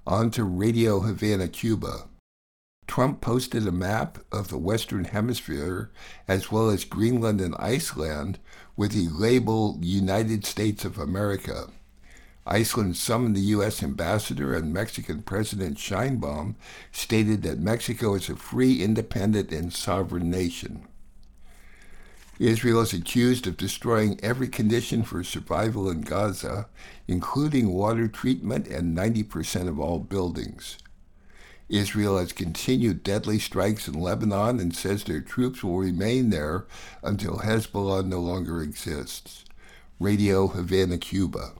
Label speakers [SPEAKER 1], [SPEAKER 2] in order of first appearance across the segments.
[SPEAKER 1] On to Radio Havana, Cuba. Trump posted a map of the Western Hemisphere as well as Greenland and Iceland with the label United States of America. Iceland summoned the U.S. ambassador, and Mexican President Sheinbaum stated that Mexico is a free, independent, and sovereign nation. Israel is accused of destroying every condition for survival in Gaza, including water treatment and 90% of all buildings. Israel has continued deadly strikes in Lebanon and says their troops will remain there until Hezbollah no longer exists. Radio Havana, Cuba.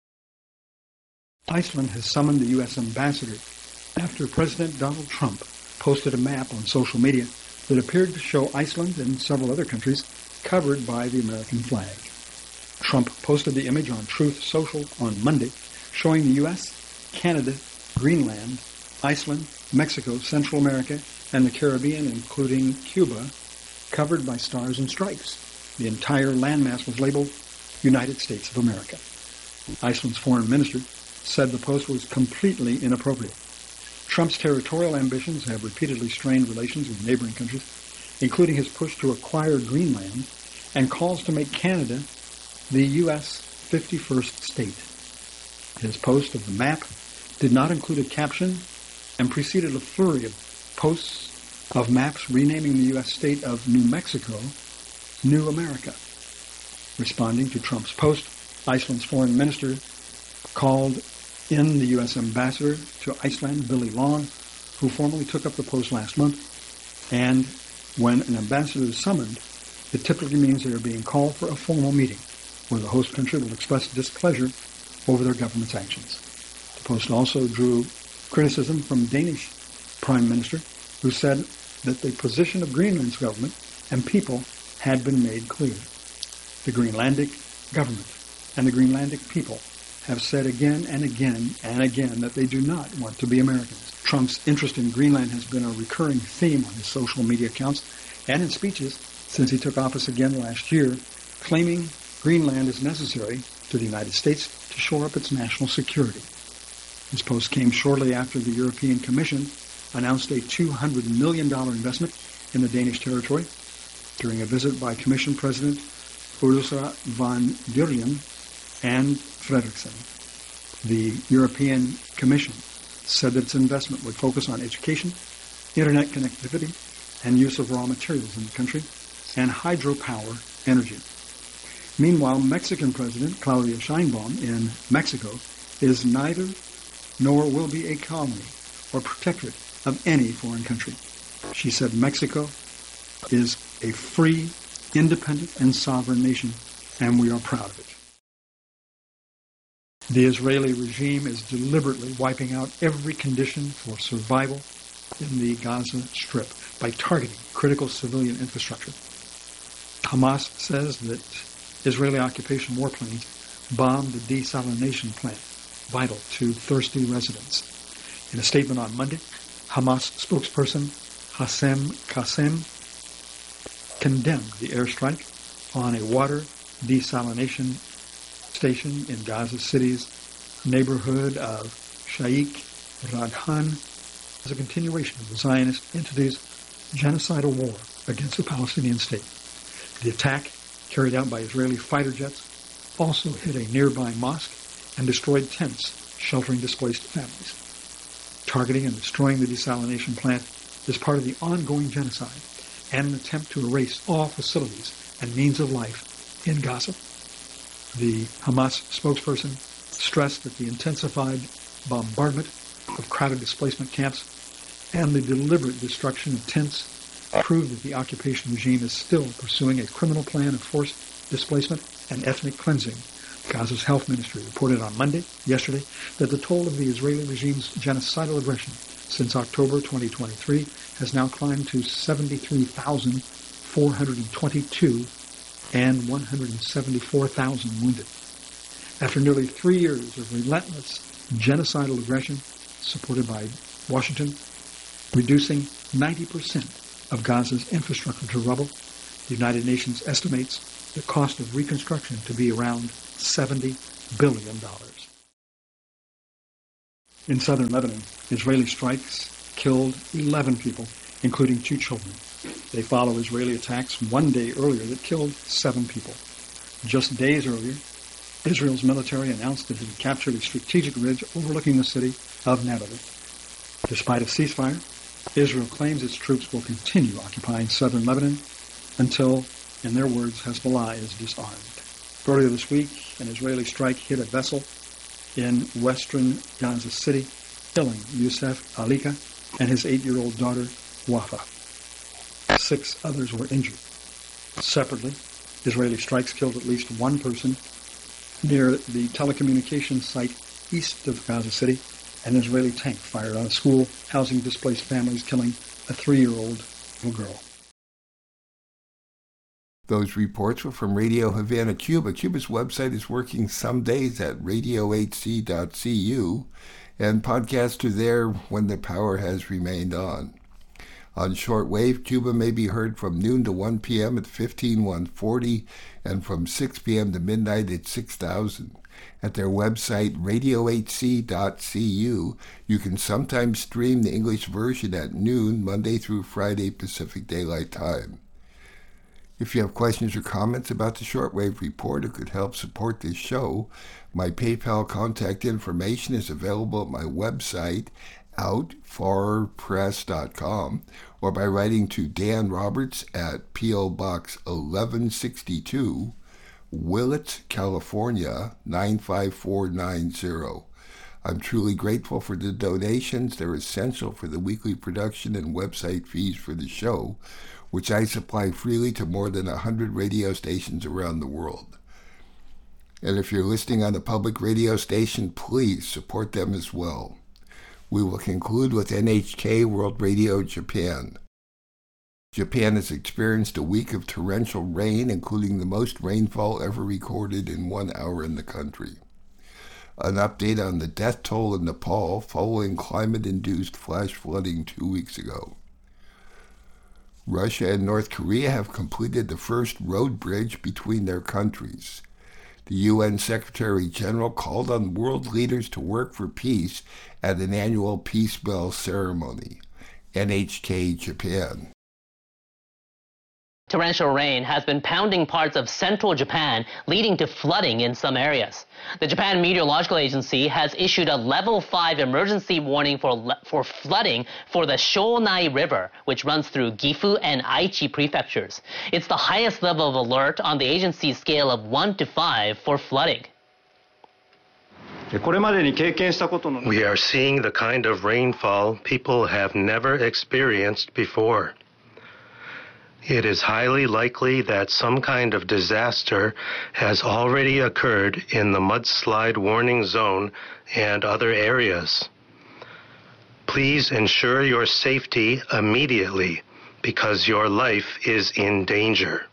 [SPEAKER 2] Iceland has summoned the U.S. ambassador after President Donald Trump posted a map on social media that appeared to show Iceland and several other countries covered by the American flag. Trump posted the image on Truth Social on Monday, showing the U.S., Canada, Greenland, Iceland, Mexico, Central America, and the Caribbean, including Cuba, covered by stars and stripes. The entire landmass was labeled United States of America. Iceland's foreign minister said the post was completely inappropriate. Trump's territorial ambitions have repeatedly strained relations with neighboring countries, including his push to acquire Greenland and calls to make Canada the U.S. 51st state. His post of the map did not include a caption and preceded a flurry of posts of maps renaming the U.S. state of New Mexico New America. Responding to Trump's post, Iceland's foreign minister called in the U.S. ambassador to Iceland, Billy Long, who formally took up the post last month. And when an ambassador is summoned, it typically means they are being called for a formal meeting where the host country will express displeasure over their government's actions. The post also drew criticism from Danish Prime Minister, who said that the position of Greenland's government and people had been made clear. The Greenlandic government and the Greenlandic people have said again and again and again that they do not want to be Americans. Trump's interest in Greenland has been a recurring theme on his social media accounts and in speeches since he took office again last year, claiming Greenland is necessary to the United States to shore up its national security. This post came shortly after the European Commission announced a $200 million investment in the Danish territory during a visit by Commission President Ursula von der Leyen and Frederiksen. The European Commission said that its investment would focus on education, internet connectivity, and use of raw materials in the country, and hydropower energy. Meanwhile, Mexican President Claudia Sheinbaum in Mexico is neither nor will be a colony or protectorate of any foreign country. She said Mexico is a free, independent, and sovereign nation, and we are proud of it. The Israeli regime is deliberately wiping out every condition for survival in the Gaza Strip by targeting critical civilian infrastructure. Hamas says that Israeli occupation warplanes bombed a desalination plant vital to thirsty residents. In a statement on Monday, Hamas spokesperson Hassem Qasem condemned the airstrike on a water desalination station in Gaza City's neighborhood of Sheikh Radhan as a continuation of the Zionist entity's genocidal war against the Palestinian state. The attack, carried out by Israeli fighter jets, also hit a nearby mosque and destroyed tents sheltering displaced families. Targeting and destroying the desalination plant is part of the ongoing genocide and an attempt to erase all facilities and means of life in Gaza. The Hamas spokesperson stressed that the intensified bombardment of crowded displacement camps and the deliberate destruction of tents prove that the occupation regime is still pursuing a criminal plan of forced displacement and ethnic cleansing. Gaza's health ministry reported on yesterday, that the toll of the Israeli regime's genocidal aggression since October 2023 has now climbed to 73,422 and 174,000 wounded. After nearly 3 years of relentless genocidal aggression supported by Washington, reducing 90% of Gaza's infrastructure to rubble, the United Nations estimates the cost of reconstruction to be around $70 billion. In southern Lebanon, Israeli strikes killed 11 people, including 2 children. They follow Israeli attacks one day earlier that killed 7 people. Just days earlier, Israel's military announced that it had captured a strategic ridge overlooking the city of Nablus. Despite a ceasefire, Israel claims its troops will continue occupying southern Lebanon until, in their words, Hezbollah is disarmed. Earlier this week, an Israeli strike hit a vessel in western Gaza City, killing Youssef Alika and his 8-year-old daughter, Wafa. 6 others were injured. Separately, Israeli strikes killed at least 1 person near the telecommunications site east of Gaza City. An Israeli tank fired on a school housing displaced families, killing a 3-year-old little girl.
[SPEAKER 1] Those reports were from Radio Havana, Cuba. Cuba's website is working some days at radiohc.cu, and podcasts are there when the power has remained on. On shortwave, Cuba may be heard from noon to 1 p.m. at 15140 and from 6 p.m. to midnight at 6000. At their website, radiohc.cu, you can sometimes stream the English version at noon, Monday through Friday Pacific Daylight Time. If you have questions or comments about the Shortwave Report or could help support this show, my PayPal contact information is available at my website, outfarpress.com, or by writing to Dan Roberts at P.O. Box 1162, Willits, California, 95490. I'm truly grateful for the donations. They're essential for the weekly production and website fees for the show, which I supply freely to more than 100 radio stations around the world. And if you're listening on a public radio station, please support them as well. We will conclude with NHK World Radio Japan. Japan has experienced a week of torrential rain, including the most rainfall ever recorded in 1 hour in the country. An update on the death toll in Nepal following climate-induced flash flooding 2 weeks ago. Russia and North Korea have completed the first road bridge between their countries. The UN Secretary General called on world leaders to work for peace at an annual Peace Bell ceremony. NHK Japan.
[SPEAKER 3] Torrential rain has been pounding parts of central Japan, leading to flooding in some areas. The Japan Meteorological Agency has issued a level 5 emergency warning for flooding for the Shonai River, which runs through Gifu and Aichi prefectures. It's the highest level of alert on the agency's scale of 1 to 5 for flooding.
[SPEAKER 4] We are seeing the kind of rainfall people have never experienced before. It is highly likely that some kind of disaster has already occurred in the mudslide warning zone and other areas. Please ensure your safety immediately because your life is in danger.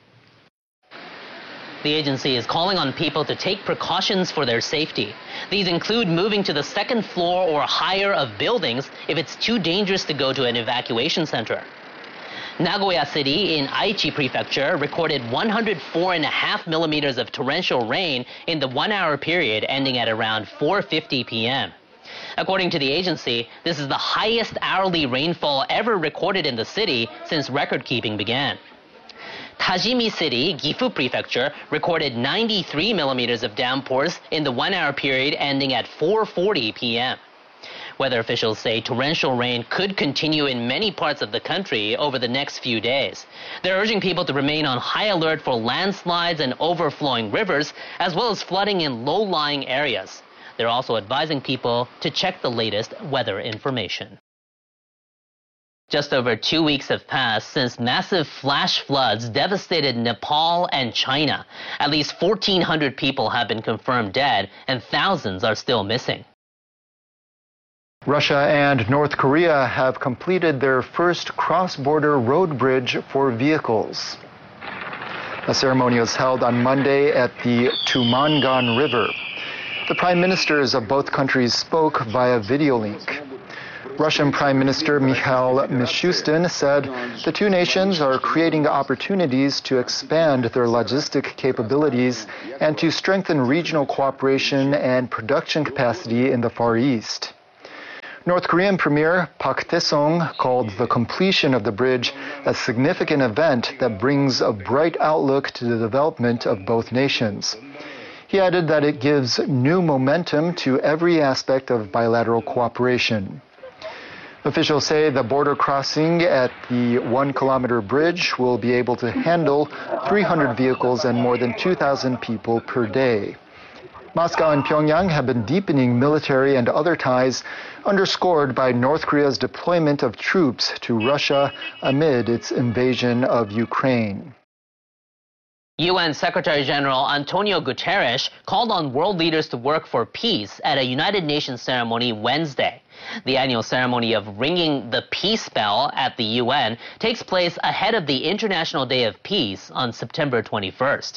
[SPEAKER 3] The agency is calling on people to take precautions for their safety. These include moving to the second floor or higher of buildings if it's too dangerous to go to an evacuation center. Nagoya City in Aichi Prefecture recorded 104.5 millimeters of torrential rain in the 1 hour period ending at around 4:50 p.m. According to the agency, this is the highest hourly rainfall ever recorded in the city since record-keeping began. Tajimi City, Gifu Prefecture, recorded 93 millimeters of downpours in the 1 hour period ending at 4:40 p.m. Weather officials say torrential rain could continue in many parts of the country over the next few days. They're urging people to remain on high alert for landslides and overflowing rivers, as well as flooding in low-lying areas. They're also advising people to check the latest weather information. Just over 2 weeks have passed since massive flash floods devastated Nepal and China. At least 1,400 people have been confirmed dead, and thousands are still missing.
[SPEAKER 5] Russia and North Korea have completed their first cross-border road bridge for vehicles. A ceremony was held on Monday at the Tumangan River. The prime ministers of both countries spoke via video link. Russian Prime Minister Mikhail Mishustin said the two nations are creating opportunities to expand their logistic capabilities and to strengthen regional cooperation and production capacity in the Far East. North Korean Premier Park Tae-sung called the completion of the bridge a significant event that brings a bright outlook to the development of both nations. He added that it gives new momentum to every aspect of bilateral cooperation. Officials say the border crossing at the 1-kilometer bridge will be able to handle 300 vehicles and more than 2,000 people per day. Moscow and Pyongyang have been deepening military and other ties, underscored by North Korea's deployment of troops to Russia amid its invasion of Ukraine.
[SPEAKER 3] UN Secretary-General Antonio Guterres called on world leaders to work for peace at a United Nations ceremony Wednesday. The annual ceremony of ringing the peace bell at the UN takes place ahead of the International Day of Peace on September 21st.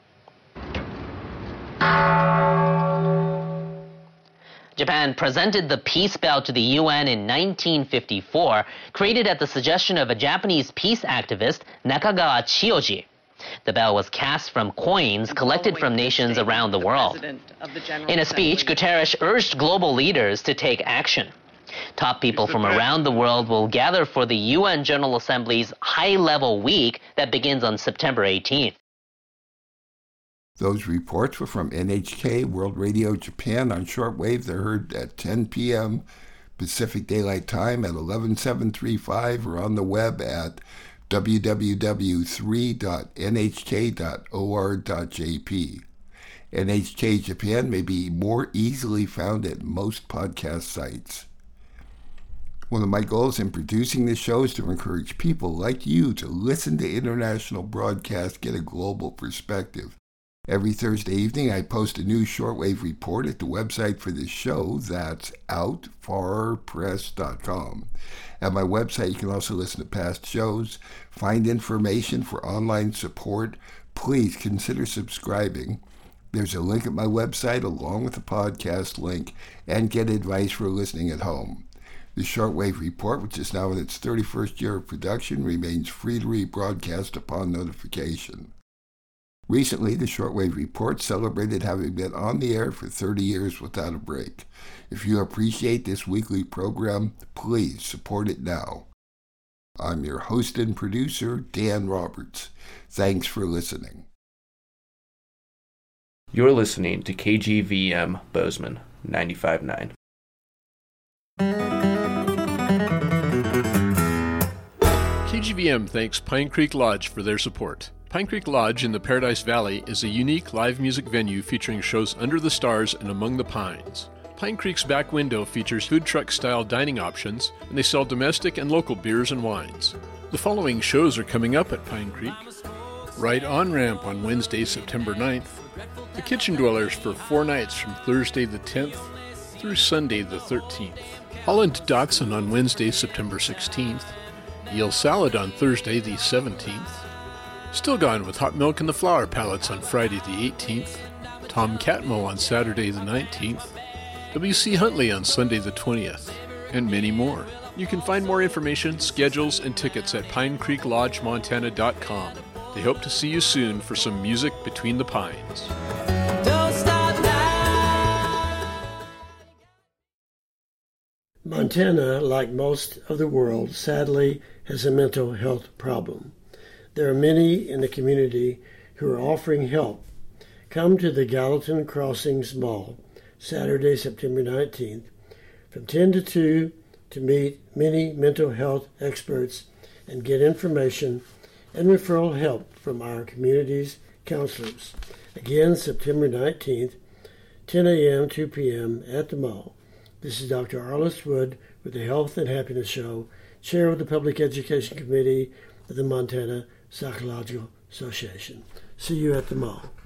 [SPEAKER 3] Japan presented the peace bell to the UN in 1954, created at the suggestion of a Japanese peace activist, Nakagawa Chiyoji. The bell was cast from coins collected from nations around the world. In a speech, Guterres urged global leaders to take action. Top people from around the world will gather for the UN General Assembly's high-level week that begins on September 18th.
[SPEAKER 1] Those reports were from NHK World Radio Japan on shortwave. They're heard at 10 p.m. Pacific Daylight Time at 11735 or on the web at www.3.nhk.or.jp. NHK Japan may be more easily found at most podcast sites. One of my goals in producing this show is to encourage people like you to listen to international broadcasts, get a global perspective. Every Thursday evening, I post a new shortwave report at the website for this show. That's outfarpress.com. At my website, you can also listen to past shows, find information for online support. Please consider subscribing. There's a link at my website along with the podcast link, and get advice for listening at home. The Shortwave Report, which is now in its 31st year of production, remains free to rebroadcast upon notification. Recently, the Shortwave Report celebrated having been on the air for 30 years without a break. If you appreciate this weekly program, please support it now. I'm your host and producer, Dan Roberts. Thanks for listening.
[SPEAKER 6] You're listening to KGVM Bozeman 95.9.
[SPEAKER 7] KGVM thanks Pine Creek Lodge for their support. Pine Creek Lodge in the Paradise Valley is a unique live music venue featuring shows under the stars and among the pines. Pine Creek's back window features food truck-style dining options, and they sell domestic and local beers and wines. The following shows are coming up at Pine Creek. Right On Ramp on Wednesday, September 9th. The Kitchen Dwellers for 4 nights from Thursday the 10th through Sunday the 13th. Holland Dotson on Wednesday, September 16th. Eel Salad on Thursday the 17th. Still Gone with Hot Milk and the Flower Palettes on Friday the 18th. Tom Catmull on Saturday the 19th. W.C. Huntley on Sunday the 20th. And many more. You can find more information, schedules, and tickets at PineCreekLodgeMontana.com. They hope to see you soon for some music between the pines.
[SPEAKER 8] Don't stop now. Montana, like most of the world, sadly has a mental health problem. There are many in the community who are offering help. Come to the Gallatin Crossings Mall, Saturday, September 19th, from 10 to 2 to meet many mental health experts and get information and referral help from our community's counselors. Again, September 19th, 10 a.m., 2 p.m. at the mall. This is Dr. Arliss Wood with the Health and Happiness Show, Chair of the Public Education Committee of the Montana Psychological Association. See you at the mall.